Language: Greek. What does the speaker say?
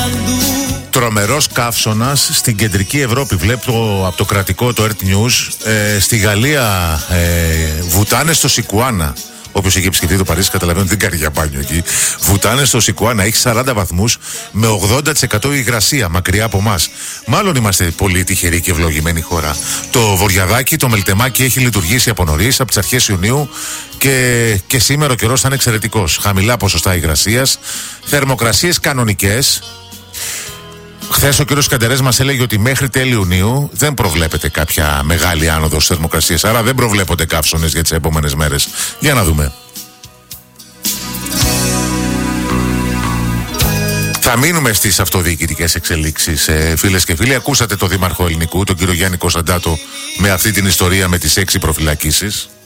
Τρομερός καύσωνας στην κεντρική Ευρώπη. Βλέπω από το κρατικό, το Earth News, στη Γαλλία βουτάνε στο Σικουάνα. Όποιος έχει επισκεφτεί το Παρίσι καταλαβαίνει ότι δεν κάνει για μπάνιο εκεί. Βουτάνε στο Σικουάνα, έχει 40 βαθμούς με 80% υγρασία μακριά από εμάς. Μάλλον είμαστε πολύ τυχεροί και ευλογημένη χώρα. Το Βορειαδάκι, το Μελτεμάκι έχει λειτουργήσει από νωρίς, από τις αρχές Ιουνίου και σήμερα ο καιρός θα είναι εξαιρετικός. Χαμηλά ποσοστά υγρασίας, θερμοκρασίες κανονικές. Χθες ο κ. Σκαντερές μας έλεγε ότι μέχρι τέλη Ιουνίου δεν προβλέπεται κάποια μεγάλη άνοδος θερμοκρασίας. Άρα δεν προβλέπονται καύσωνες για τις επόμενες μέρες. Για να δούμε. Θα μείνουμε στις αυτοδιοικητικές εξελίξεις, φίλες και φίλοι. Ακούσατε το Δήμαρχο Ελληνικού, τον κύριο Γιάννη Κωνσταντάτο, με αυτή την ιστορία με τις 6 προφυλακίσεις.